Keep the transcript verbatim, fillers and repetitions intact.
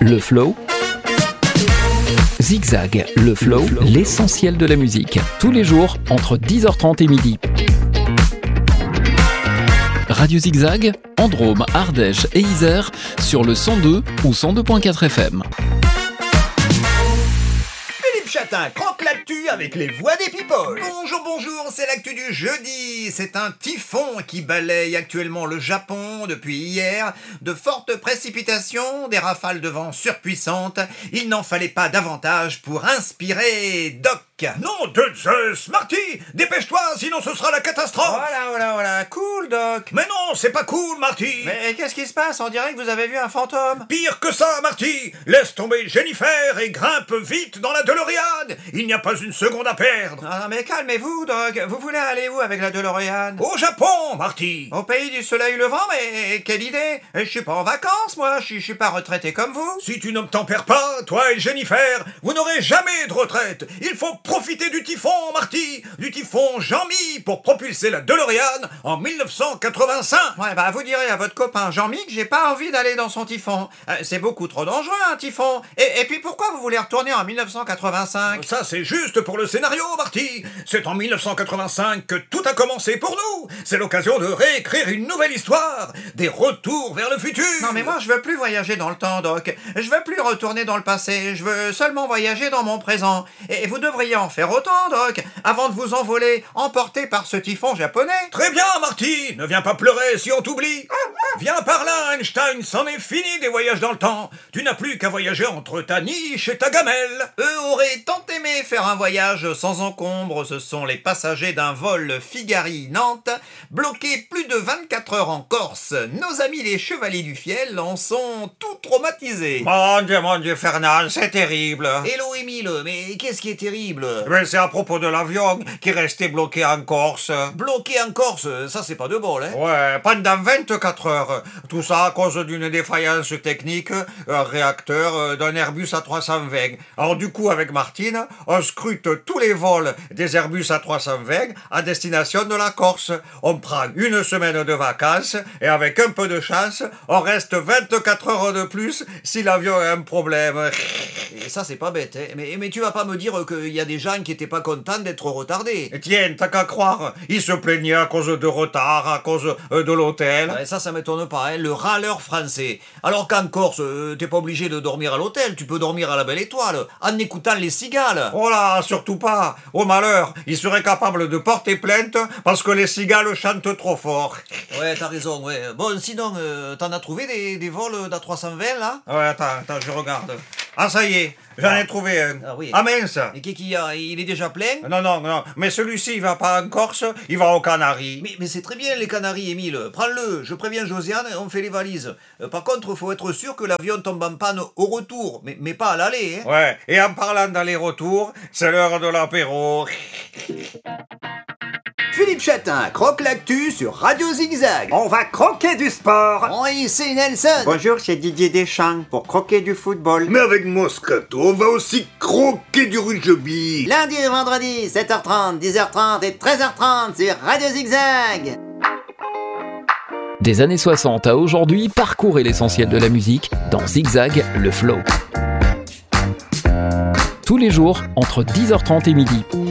le flow. Zigzag, le flow, l'essentiel de la musique. Tous les jours, entre dix heures trente et midi. Radio Zigzag, en Drôme, Ardèche et Isère, sur le cent deux ou cent deux virgule quatre F M. Philippe Chatin croque l'actu avec les voix des people. Bonjour, bonjour, c'est l'actu du jeudi. C'est un typhon qui balaye actuellement le Japon depuis hier. De fortes précipitations, des rafales de vent surpuissantes. Il n'en fallait pas davantage pour inspirer Doc. Non de Zeus, Marty, dépêche-toi, sinon ce sera la catastrophe. Voilà, voilà, voilà, cool Doc. Mais non, c'est pas cool, Marty. Mais qu'est-ce qui se passe? On dirait que vous avez vu un fantôme. Pire que ça, Marty. Laisse tomber Jennifer et grimpe vite dans la DeLorean. Il n'y a pas une seconde à perdre. Ah, mais calmez-vous Doc, vous voulez aller où avec la DeLorean? Au Japon, Marty. Au pays du soleil levant, mais quelle idée. Je suis pas en vacances, moi, je suis pas retraité comme vous. Si tu n'obtempères pas, toi et Jennifer, vous n'aurez jamais de retraite. Il faut profiter du typhon, Marty, du typhon Jean-Mi pour propulser la DeLorean en dix-neuf cent quatre-vingt-cinq. Ouais, bah vous direz à votre copain Jean-Mi que j'ai pas envie d'aller dans son typhon. Euh, c'est beaucoup trop dangereux, un typhon. Et, et puis pourquoi vous voulez retourner en dix-neuf cent quatre-vingt-cinq? Ça, c'est juste pour le scénario, Marty. C'est en dix-neuf cent quatre-vingt-cinq que tout a commencé pour nous. C'est l'occasion de réécrire une nouvelle histoire, des retours vers le futur. Non mais moi je veux plus voyager dans le temps, Doc. Je veux plus retourner dans le passé. Je veux seulement voyager dans mon présent. Et vous devriez en faire autant, Doc, avant de vous envoler, emporté par ce typhon japonais. Très bien, Marty. Ne viens pas pleurer si on t'oublie. Viens par là, Einstein. C'en est fini des voyages dans le temps. Tu n'as plus qu'à voyager entre ta niche et ta gamelle. Eux auraient tant aimé faire un voyage sans encombre. Ce sont les passagers d'un vol Figari-Nantes, bloqués plus de vingt-quatre heures en Corse. Nos amis les chevaliers du fiel en sont tout traumatisés. Mon Dieu, mon Dieu, Fernand, c'est terrible. Hello, Émile, mais qu'est-ce qui est terrible? Mais c'est à propos de l'avion qui est resté bloqué en Corse. Bloqué en Corse, ça c'est pas de bol, hein? Ouais, pendant vingt-quatre heures. Tout ça à cause d'une défaillance technique, un réacteur d'un Airbus A trois cent vingt. Alors du coup, avec Martine, on scrute tous les vols des Airbus A trois cent vingt à destination de la Corse. On prend une semaine de vacances et avec un peu de chance, on reste vingt-quatre heures de plus si l'avion a un problème. Et ça c'est pas bête, hein? Mais, mais tu vas pas me dire qu'il y a des gens qui étaient pas contents d'être retardés. Tiens, t'as qu'à croire, ils se plaignaient à cause de retard, à cause euh, de l'hôtel. Ouais, ça, ça m'étonne pas, hein, le râleur français. Alors qu'en Corse, euh, t'es pas obligé de dormir à l'hôtel, tu peux dormir à la Belle Étoile, en écoutant les cigales. Oh là, surtout pas. Au malheur, ils seraient capables de porter plainte parce que les cigales chantent trop fort. Ouais, t'as raison, ouais. Bon, sinon, euh, t'en as trouvé des, des vols d'A trois cent vingt, là? Ouais, attends, attends, je regarde. Ah, ça y est, j'en ah. ai trouvé un. Ah oui. Ah mince. Et qu'est-ce qu'il y a? Il est déjà plein? Non, non, non, mais celui-ci, il va pas en Corse, il va aux Canaries. Mais, mais c'est très bien, les Canaries, Émile. Prends-le, je préviens Josiane, on fait les valises. Euh, par contre, faut être sûr que l'avion tombe en panne au retour, mais, mais pas à l'aller, hein. Ouais, et en parlant d'aller-retour, c'est l'heure de l'apéro. Philippe Chatin croque l'actu sur Radio Zigzag. On va croquer du sport. Oui, c'est Nelson. Bonjour, c'est Didier Deschamps pour croquer du football. Mais avec Moscato, on va aussi croquer du rugby. Lundi et vendredi, sept heures trente, dix heures trente et treize heures trente sur Radio Zigzag. Des années soixante à aujourd'hui, parcourez l'essentiel de la musique dans Zigzag, le flow. Tous les jours, entre dix heures trente et midi.